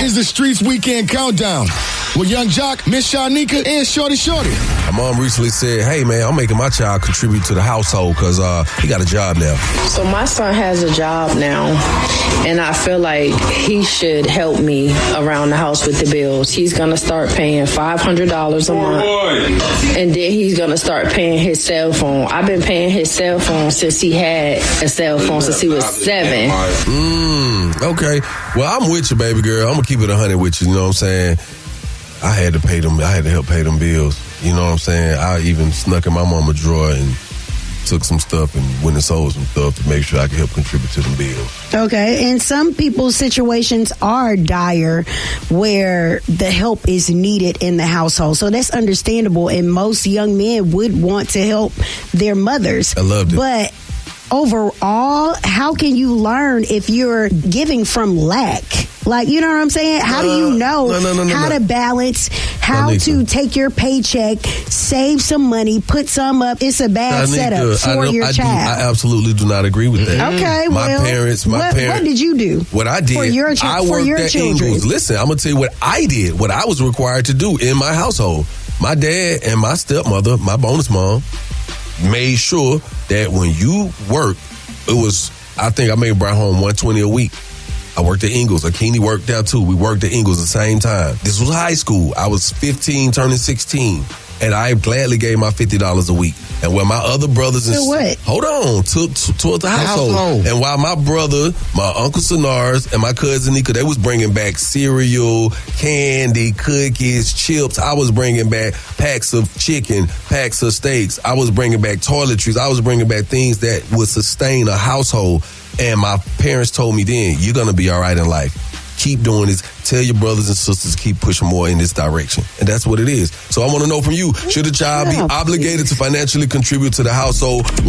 is the Streets Weekend Countdown with Young Jock, Miss Shanika, and Shorty Shorty. My mom recently said, hey, man, I'm making my child contribute to the household because he got a job now. So my son has a job now, and I feel like he should help me around the house with the bills. He's going to start paying $500 a month, and then he's going to start paying his cell phone. I've been paying his cell phone since he had a cell phone since he was 7. Okay. Well, I'm with you, baby girl. I'm going to keep it 100 with you, you know what I'm saying? I had to help pay them bills. You know what I'm saying? I even snuck in my mama's drawer and took some stuff and went and sold some stuff to make sure I could help contribute to them bills. Okay, and some people's situations are dire where the help is needed in the household. So that's understandable, and most young men would want to help their mothers. I loved it. But overall, how can you learn if you're giving from lack? Like, you know what I'm saying? How do you know how to balance, how to take your paycheck, save some money, put some up? It's a bad setup for your child. I absolutely do not agree with that. Okay, my parents. What did you do? What I did, for your children. Listen, I'm going to tell you what I did, what I was required to do in my household. My dad and my stepmother, my bonus mom, made sure that when you work, I think I made Brian home $120 a week. I worked at Ingles. Akini worked there too. We worked at Ingles at the same time. This was high school. I was 15, turning 16. And I gladly gave my $50 a week. And while my other brothers and towards the household. And while my brother, my Uncle Sonars, and my cousin Nika, they was bringing back cereal, candy, cookies, chips. I was bringing back packs of chicken, packs of steaks. I was bringing back toiletries. I was bringing back things that would sustain a household. And my parents told me then, you're going to be all right in life. Keep doing this. Tell your brothers and sisters to keep pushing more in this direction. And that's what it is. So I want to know from you, should a child be obligated to financially contribute to the household?